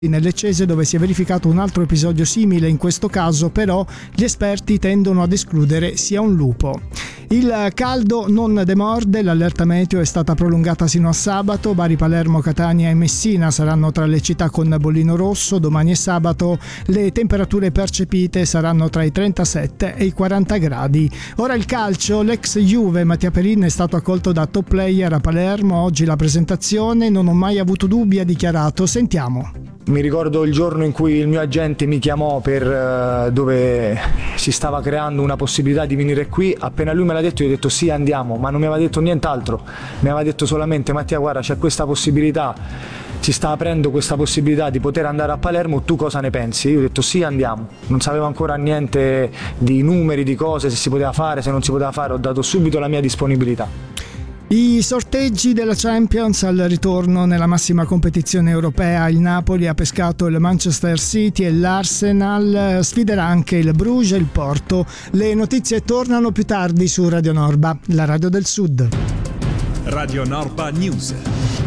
nell'Eccese, dove si è verificato un altro episodio simile. In questo caso però gli esperti tendono ad escludere sia un lupo. Il caldo non demorde, l'allerta meteo è stata prolungata sino a sabato. Bari, Palermo, Catania e Messina saranno tra le città con bollino rosso. Domani e sabato le temperature percepite saranno tra i 37 e i 40 gradi. Ora il calcio, l'ex Juve Mattia Perin è stato accolto da top player a Palermo. Oggi la presentazione, non ho mai avuto dubbi, ha dichiarato. Sentiamo. Mi ricordo il giorno in cui il mio agente mi chiamò per dove si stava creando una possibilità di venire qui. Appena lui me l'ha detto, io ho detto sì, andiamo, ma non mi aveva detto nient'altro. Mi aveva detto solamente: Mattia, guarda, c'è questa possibilità, si sta aprendo questa possibilità di poter andare a Palermo, tu cosa ne pensi? Io ho detto sì, andiamo. Non sapevo ancora niente di numeri, di cose, se si poteva fare, se non si poteva fare. Ho dato subito la mia disponibilità. I sorteggi della Champions al ritorno nella massima competizione europea. Il Napoli ha pescato il Manchester City e l'Arsenal sfiderà anche il Bruges e il Porto. Le notizie tornano più tardi su Radio Norba, la radio del Sud. Radio Norba News.